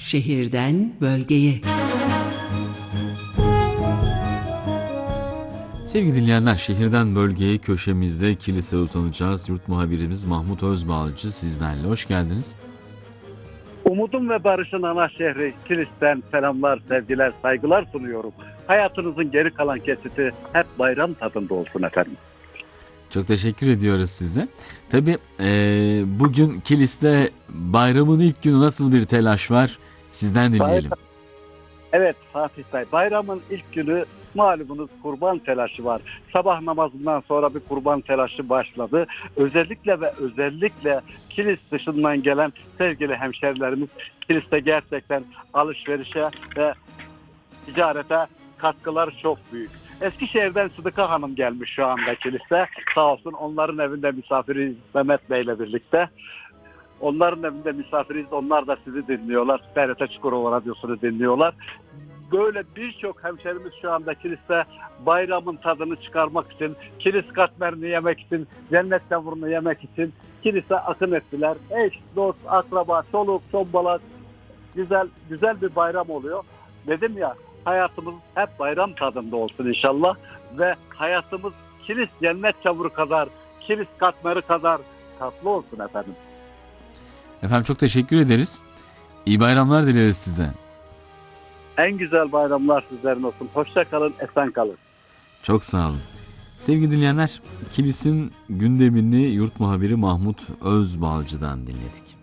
Şehirden bölgeye. Sevgili dinleyenler, şehirden bölgeye köşemizde kilise uzanacağız. Yurt muhabirimiz Mahmut Özbalcı sizlerle. Hoş geldiniz. Umudun ve barışın ana şehri Kilis'ten selamlar, sevgiler, saygılar sunuyorum. Hayatınızın geri kalan kesiti hep bayram tadında olsun efendim. Çok teşekkür ediyoruz size. Tabii bugün Kilis'te bayramın ilk günü nasıl bir telaş var? Sizden dinleyelim. Evet Fatih Bey, bayramın ilk günü malumunuz kurban telaşı var. Sabah namazından sonra bir kurban telaşı başladı. Özellikle Kilis dışından gelen sevgili hemşerilerimiz Kilis'te gerçekten alışverişe ve ticarete katkıları çok büyük. Eskişehir'den Sıdıka Hanım gelmiş şu anda Kilis'te. Sağ olsun onların evinde misafiriyiz Mehmet Bey'le birlikte. Onların evinde misafiriyiz. Onlar da sizi dinliyorlar. TRT Çukurova Radyosu'nu dinliyorlar. Böyle birçok hemşerimiz şu anda Kilis'te bayramın tadını çıkarmak için, Kilis katmerini yemek için, cennet yavurunu yemek için Kilis'e akın ettiler. Eş, dost, akraba, çoluk, çombalak, güzel bir bayram oluyor. Dedim ya, hayatımız hep bayram tadında olsun inşallah ve hayatımız Kilis cennet çamuru kadar, Kilis katmeri kadar tatlı olsun efendim. Efendim çok teşekkür ederiz. İyi bayramlar dileriz size. En güzel bayramlar sizlerin olsun. Hoşça kalın, esen kalın. Çok sağ olun. Sevgili dinleyenler, Kilis'in gündemini yurt muhabiri Mahmut Özbalcı'dan dinledik.